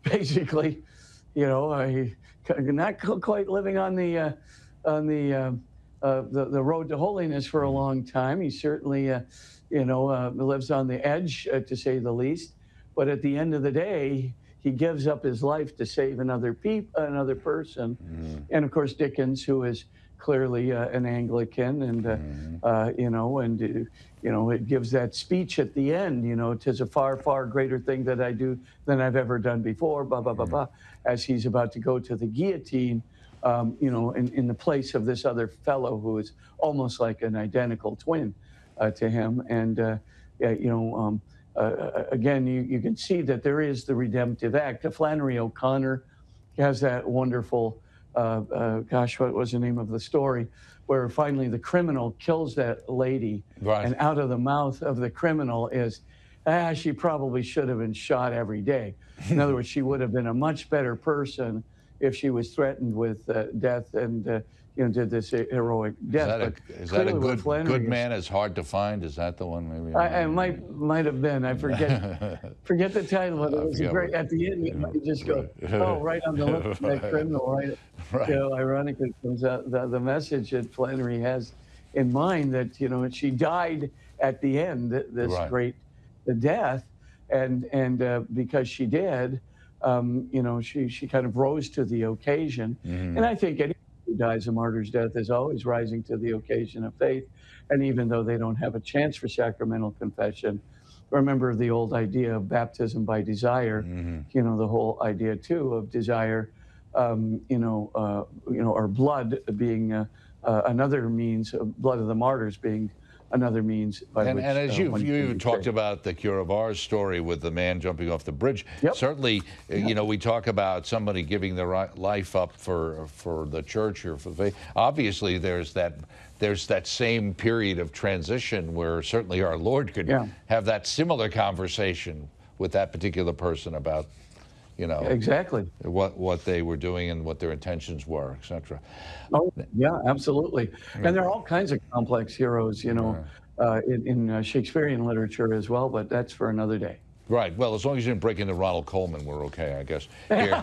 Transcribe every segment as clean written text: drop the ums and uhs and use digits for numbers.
basically, I not quite living on the road to holiness for a Mhm. long time. He certainly, lives on the edge, to say the least. But at the end of the day, he gives up his life to save another person. Mhm. And of course, Dickens, who is clearly an Anglican, and Mhm. it gives that speech at the end. Tis a far, far greater thing that I do than I've ever done before. Blah blah blah Mhm. blah. As he's about to go to the guillotine, in the place of this other fellow who is almost like an identical twin to him. And yeah, again, you can see that there is the redemptive act. Flannery O'Connor has that wonderful, gosh, what was the name of the story, where finally the criminal kills that lady, Right. and out of the mouth of the criminal is, she probably should have been shot every day. In other words, she would have been a much better person if she was threatened with death and did this heroic death. But Is that a clearly, what good Flannery is, man is hard to find? Is that the one maybe? I might have been. I forget the title, but it I was a forget great. what. At the end, you just go, Right. "Oh, right on the lips of that Right. criminal." Right. Right. Ironically, comes out the message that Flannery has in mind, that she died at the end. This Right. great the death, and because she did, she kind of rose to the occasion. And Mhm. I think anyone who dies a martyr's death is always rising to the occasion of faith. And even though they don't have a chance for sacramental confession, remember the old idea of baptism by desire, Mhm. the whole idea too of desire, or blood being another means, blood of the martyrs being another means by And which as one you can even be talked saved. about the cure of Ars story with the man jumping off the bridge, Yep. certainly, Yep. we talk about somebody giving their life up for the church or for the faith. Obviously, there's that same period of transition where certainly our Lord could Yeah. have that similar conversation with that particular person about, Exactly. what they were doing and what their intentions were, etc. Oh, yeah, absolutely. And there are all kinds of complex heroes, in Shakespearean literature as well, but that's for another day. Right. Well, as long as you didn't break into Ronald Coleman, we're okay, I guess. Here,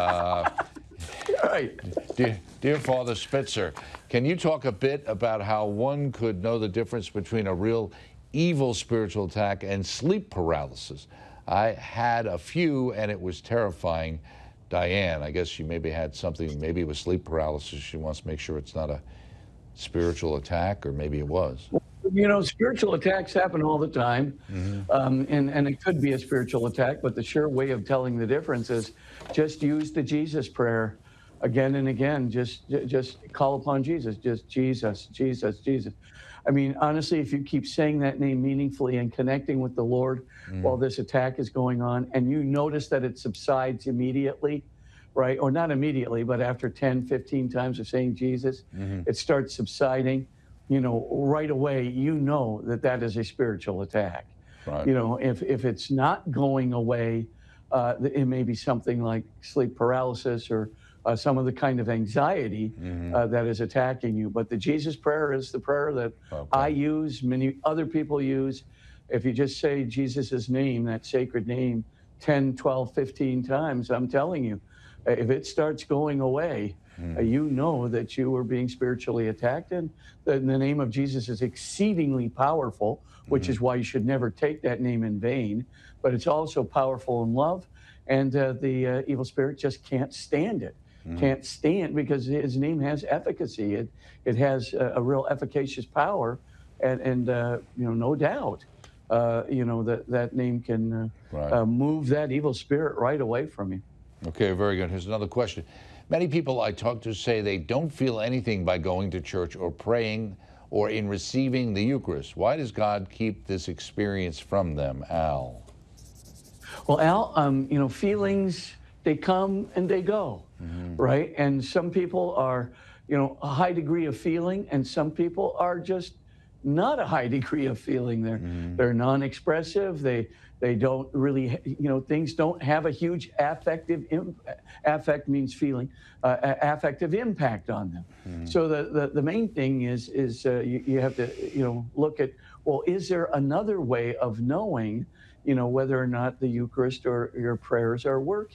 Right. dear Father Spitzer, can you talk a bit about how one could know the difference between a real evil spiritual attack and sleep paralysis? I had a few, and it was terrifying. Diane, I guess she maybe had something, maybe it was sleep paralysis. She wants to make sure it's not a spiritual attack, or maybe it was. Spiritual attacks happen all the time, Hmm. and it could be a spiritual attack, but the sure way of telling the difference is just use the Jesus prayer again and again. Just call upon Jesus. Just Jesus, Jesus, Jesus. I mean, honestly, if you keep saying that name meaningfully and connecting with the Lord while this attack is going on, and you notice that it subsides immediately, right? Or not immediately, but after 10, 15 times of saying Jesus, Hmm. it starts subsiding, right away, that that is a spiritual attack. Right. If it's not going away, it may be something like sleep paralysis, or some of the kind of anxiety Hmm. that is attacking you. But the Jesus prayer is the prayer that I Okay. use, many other people use. If you just say Jesus's name, that sacred name, 10, 12, 15 times, I'm telling you, if it starts going away, Hmm. that you are being spiritually attacked. And the name of Jesus is exceedingly powerful, which Hmm. is why you should never take that name in vain. But it's also powerful in love. And the evil spirit just can't stand it. Hmm. Can't stand, because his name has efficacy. It has a real efficacious power. And no doubt, that name can Right. move that evil spirit right away from you. Okay, very good. Here's another question. Many people I talk to say they don't feel anything by going to church or praying or in receiving the Eucharist. Why does God keep this experience from them, Al? Well, Al, feelings, they come and they go, Hmm. right? And some people are, a high degree of feeling, and some people are just not a high degree of feeling. Hmm. They're non-expressive. They don't really, things don't have a huge affect means feeling, affective impact on them. Hmm. So the main thing is you have to look at, well, is there another way of knowing whether or not the Eucharist or your prayers are working?